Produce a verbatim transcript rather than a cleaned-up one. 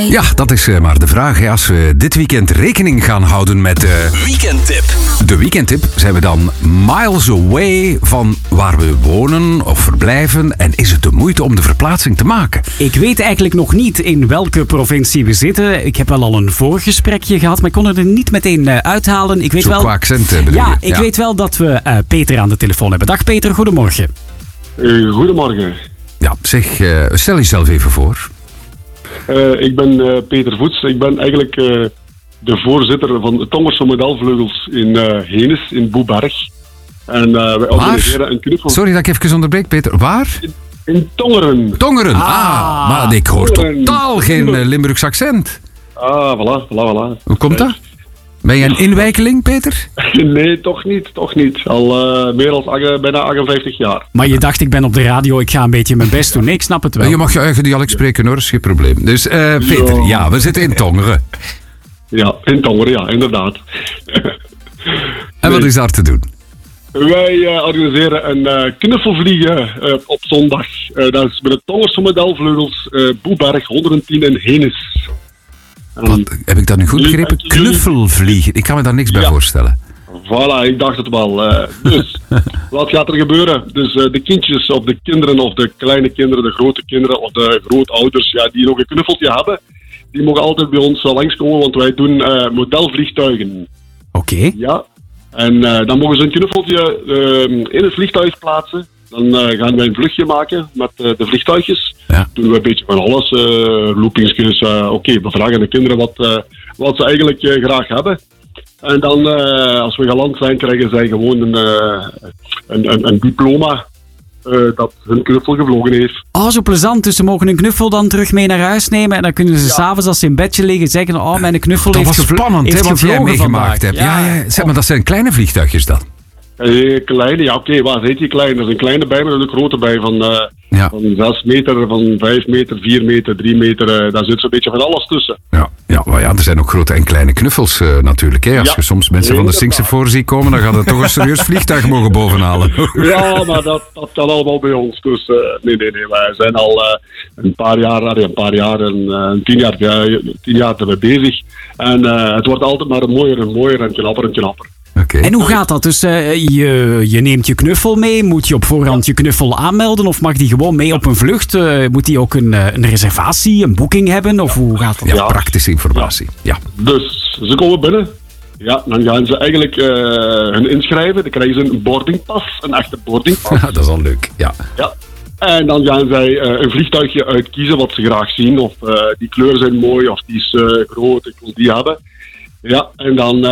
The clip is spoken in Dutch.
wij? Ja, dat is uh, maar de vraag. Hè. Als we dit weekend rekening gaan houden met de uh, weekendtip. De weekendtip zijn we dan miles away van waar we wonen of verblijven. En is het de moeite om de verplaatsing te maken? Ik weet eigenlijk nog niet in welke provincie we zitten. Ik heb wel al een voorgesprekje gehad, maar ik kon het er niet meteen uh, uithalen. Ik weet Zo wel... qua accent bedoel Ja, je? ik Ja. weet wel dat we uh, Peter aan de telefoon hebben. Dag Peter, goedemorgen. Uh, goedemorgen. Ja, zeg, uh, stel jezelf even voor. Uh, ik ben uh, Peter Voets. Ik ben eigenlijk uh, de voorzitter van de Tongerse modelvleugels in uh, Henes, in Boeberg. En uh, wij organiseren een knuffel... Sorry dat ik even onderbreek, Peter. Waar? In, in Tongeren. Tongeren, ah. ah maar ik hoor Tongeren. totaal geen uh, Limburgs accent. Ah, voilà, voilà, voilà. Hoe komt dat? Ben jij een inwijkeling, Peter? Nee, toch niet, toch niet. Al uh, meer dan ach- bijna achtenvijftig jaar. Maar je dacht, ik ben op de radio, ik ga een beetje mijn best doen. Nee, ik snap het wel. Je mag je eigen dialect spreken hoor, is geen probleem. Dus uh, Peter, ja. ja, we zitten in Tongeren. Ja, in Tongeren, ja, inderdaad. En wat is daar te doen? Wij uh, organiseren een uh, knuffelvliegen uh, op zondag. Uh, dat is met de Tongerse modelvleugels uh, Boeberg honderdtien in Henes. Wat, heb ik dat nu goed begrepen? Knuffelvliegen. Ik kan me daar niks bij ja. voorstellen. Voilà, ik dacht het wel. Uh, dus, wat gaat er gebeuren? Dus uh, de kindjes of de kinderen of de kleine kinderen, de grote kinderen of de grootouders ja, die nog een knuffeltje hebben, die mogen altijd bij ons uh, langskomen, want wij doen uh, modelvliegtuigen. Oké. Okay. Ja. En uh, dan mogen ze een knuffeltje uh, in het vliegtuig plaatsen. Dan uh, gaan wij een vluchtje maken met uh, de vliegtuigjes. Ja. Doen we een beetje van alles. Uh, loopingsjes. Uh, Oké, okay, we vragen de kinderen wat, uh, wat ze eigenlijk uh, graag hebben. En dan, uh, als we geland zijn, krijgen zij gewoon een, uh, een, een, een diploma uh, dat hun knuffel gevlogen heeft. Oh, zo plezant. Dus ze mogen hun knuffel dan terug mee naar huis nemen. En dan kunnen ze ja. s'avonds, als ze in bedje liggen, zeggen: oh, mijn knuffel dat heeft, was gevlo- spannend, heeft hè, wat jij meegemaakt hebt. Ja, ja. ja. Zeg maar, dat zijn kleine vliegtuigjes dan? Uh, kleine, ja oké, okay, waar heet die klein? Er is een kleine bij, maar er is een grote bij van, uh, ja. van zes meter, van vijf meter, vier meter, drie meter. Uh, daar zit zo'n beetje van alles tussen. Ja, ja, maar ja, er zijn ook grote en kleine knuffels uh, natuurlijk. Hè. Als ja. je soms mensen nee, van de Singse voor ziet komen, dan gaat het toch een serieus vliegtuig mogen bovenhalen. Ja, maar dat, dat kan allemaal bij ons. Dus uh, nee, nee, nee, wij zijn al uh, een paar jaar, allee, een paar jaar, een, uh, tien jaar, ja, tien jaar te bezig. En uh, het wordt altijd maar mooier en mooier en knapper en knapper. Okay. En hoe gaat dat? Dus uh, je, je neemt je knuffel mee. Moet je op voorhand je knuffel aanmelden? Of mag die gewoon mee op een vlucht? Uh, moet die ook een, uh, een reservatie, een boeking hebben? Of hoe gaat dat? Ja, ja. praktische informatie. Ja. Dus ze komen binnen. Ja, dan gaan ze eigenlijk uh, hun inschrijven. Dan krijgen ze een boardingpas, een echte boardingpas. Dat is al leuk, ja. Ja. En dan gaan zij uh, een vliegtuigje uitkiezen wat ze graag zien. Of uh, die kleuren zijn mooi, of die is uh, groot, ik wil die hebben. Ja, en dan... Uh,